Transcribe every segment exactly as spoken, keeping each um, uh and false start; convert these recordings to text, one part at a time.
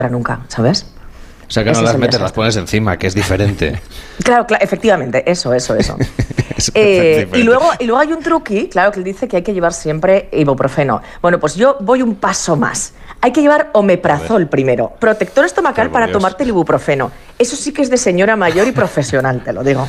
nunca, ¿sabes? O sea que Ese no las metes, las pones encima, que es diferente. Claro, claro, efectivamente, eso, eso, eso. es eh, y, luego, y luego hay un truqui, claro, que él dice que hay que llevar siempre ibuprofeno. Bueno, pues yo voy un paso más. Hay que llevar omeprazol primero, protector estomacal para Dios. tomarte el ibuprofeno. Eso sí que es de señora mayor y profesional, te lo digo.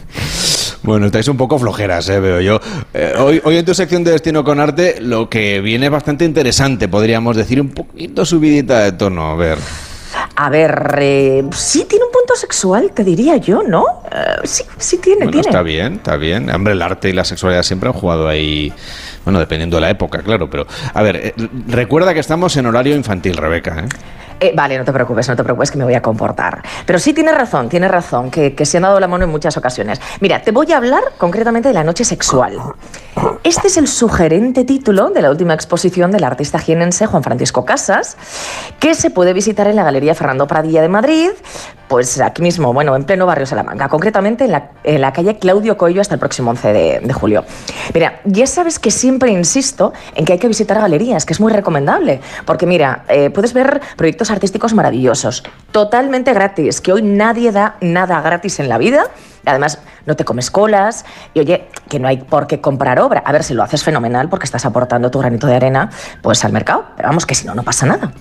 Bueno, estáis un poco flojeras, eh, veo yo. Eh, hoy, hoy en tu sección de Destino con Arte lo que viene es bastante interesante, podríamos decir, un poquito subidita de tono, a ver... A ver, eh, sí tiene un punto sexual, te diría yo, ¿no? Uh, sí, sí tiene, bueno, tiene. Está bien, está bien. Hombre, el arte y la sexualidad siempre han jugado ahí, bueno, dependiendo de la época, claro, pero... A ver, eh, recuerda que estamos en horario infantil, Rebeca, ¿eh? Eh, vale, no te preocupes, no te preocupes que me voy a comportar. Pero sí tienes razón, tienes razón, que, que se han dado la mano en muchas ocasiones. Mira, te voy a hablar concretamente de la noche sexual. Este es el sugerente título de la última exposición del artista jienense Juan Francisco Casas, que se puede visitar en la Galería Fernando Pradilla de Madrid, pues aquí mismo, bueno, en pleno barrio Salamanca, concretamente en la, en la calle Claudio Coello hasta el próximo once de julio. Mira, ya sabes que siempre insisto en que hay que visitar galerías, que es muy recomendable, porque mira, eh, puedes ver proyectos artísticos maravillosos, totalmente gratis, que hoy nadie da nada gratis en la vida. Además, no te comes colas y, oye, que no hay por qué comprar obra. A ver, si lo haces fenomenal porque estás aportando tu granito de arena pues al mercado. Pero vamos, que si no, no pasa nada.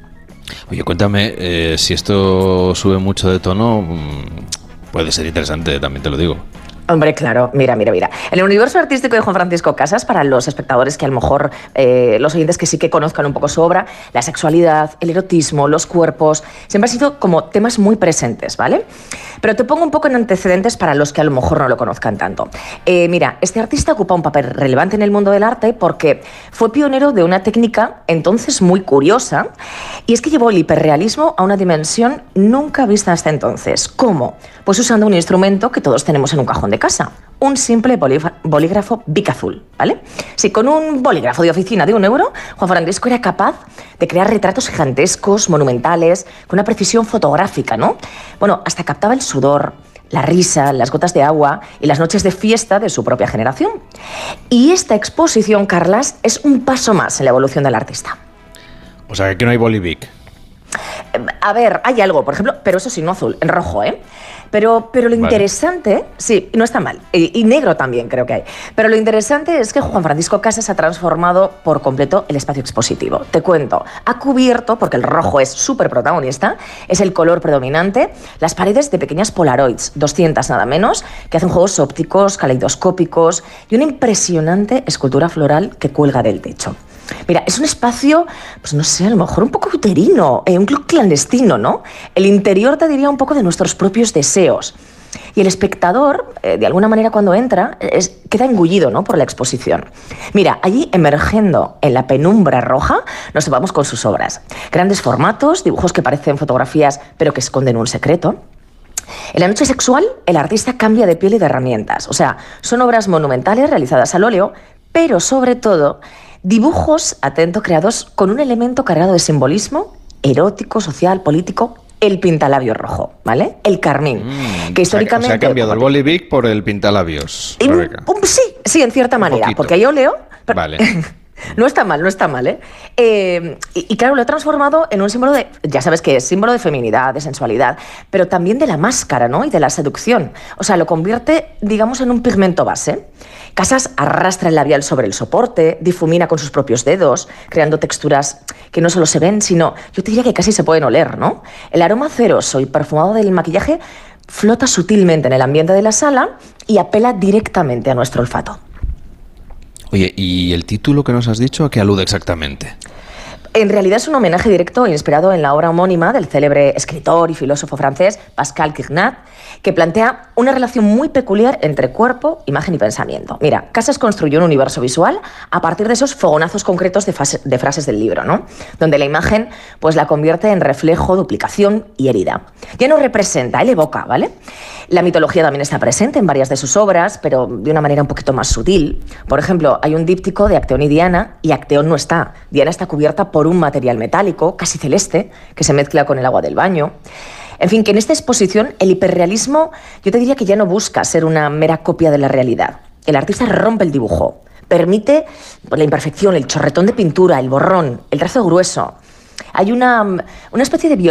Oye, cuéntame, eh, si esto sube mucho de tono, puede ser interesante, también te lo digo. Hombre, claro, mira, mira, mira. En el universo artístico de Juan Francisco Casas, para los espectadores que a lo mejor, eh, los oyentes que sí que conozcan un poco su obra, la sexualidad, el erotismo, los cuerpos, siempre han sido como temas muy presentes, ¿vale? Pero te pongo un poco en antecedentes para los que a lo mejor no lo conozcan tanto. Eh, mira, este artista ocupa un papel relevante en el mundo del arte porque fue pionero de una técnica entonces muy curiosa, y es que llevó el hiperrealismo a una dimensión nunca vista hasta entonces. ¿Cómo? Pues usando un instrumento que todos tenemos en un cajón de casa, un simple bolígrafo Bic azul, ¿vale? Sí, con un bolígrafo de oficina de un euro, Juan Francisco era capaz de crear retratos gigantescos, monumentales, con una precisión fotográfica, ¿no? Bueno, hasta captaba el sudor, la risa, las gotas de agua y las noches de fiesta de su propia generación. Y esta exposición, Carlas, es un paso más en la evolución del artista. O sea, que no hay bolivic. A ver, hay algo, por ejemplo, pero eso sí, no azul, en rojo, ¿eh? Pero, pero lo interesante, vale. sí, no está mal, y, y negro también creo que hay, pero lo interesante es que Juan Francisco Casas ha transformado por completo el espacio expositivo. Te cuento, ha cubierto, porque el rojo es súper protagonista, es el color predominante, las paredes de pequeñas polaroids, doscientas nada menos, que hacen juegos ópticos, caleidoscópicos y una impresionante escultura floral que cuelga del techo. Mira, es un espacio, pues no sé, a lo mejor un poco uterino, eh, un club clandestino, ¿no? El interior te diría un poco de nuestros propios deseos. Y el espectador, eh, de alguna manera cuando entra, es, queda engullido, ¿no?, por la exposición. Mira, allí emergiendo en la penumbra roja, nos topamos con sus obras. Grandes formatos, dibujos que parecen fotografías, pero que esconden un secreto. En la noche sexual, el artista cambia de piel y de herramientas. O sea, son obras monumentales realizadas al óleo, pero sobre todo dibujos, atento, creados con un elemento cargado de simbolismo erótico, social, político, el pintalabios rojo, ¿vale? El carmín, mm, que históricamente... Se ha cambiado el bolivic por el pintalabios, Rebeca. Um, sí, sí, en cierta un manera, poquito. Porque hay óleo... Pero... Vale. No está mal, no está mal, ¿eh? eh y, y claro, lo he transformado en un símbolo de, ya sabes que es símbolo de feminidad, de sensualidad, pero también de la máscara, ¿no? Y de la seducción. O sea, lo convierte, digamos, en un pigmento base. Casas arrastra el labial sobre el soporte, difumina con sus propios dedos, creando texturas que no solo se ven, sino, yo te diría que casi se pueden oler, ¿no? El aroma ceroso y perfumado del maquillaje flota sutilmente en el ambiente de la sala y apela directamente a nuestro olfato. Oye, ¿y el título que nos has dicho a qué alude exactamente? En realidad es un homenaje directo inspirado en la obra homónima del célebre escritor y filósofo francés Pascal Quignat, que plantea una relación muy peculiar entre cuerpo, imagen y pensamiento. Mira, Casas construyó un universo visual a partir de esos fogonazos concretos de, fase, de frases del libro, ¿no? Donde la imagen pues, la convierte en reflejo, duplicación y herida. Ya no representa, él evoca, ¿vale? La mitología también está presente en varias de sus obras, pero de una manera un poquito más sutil. Por ejemplo, hay un díptico de Acteón y Diana, y Acteón no está. Diana está cubierta por un material metálico, casi celeste, que se mezcla con el agua del baño. En fin, que en esta exposición el hiperrealismo, yo te diría que ya no busca ser una mera copia de la realidad. El artista rompe el dibujo, permite la imperfección, el chorretón de pintura, el borrón, el trazo grueso. hay una, una especie de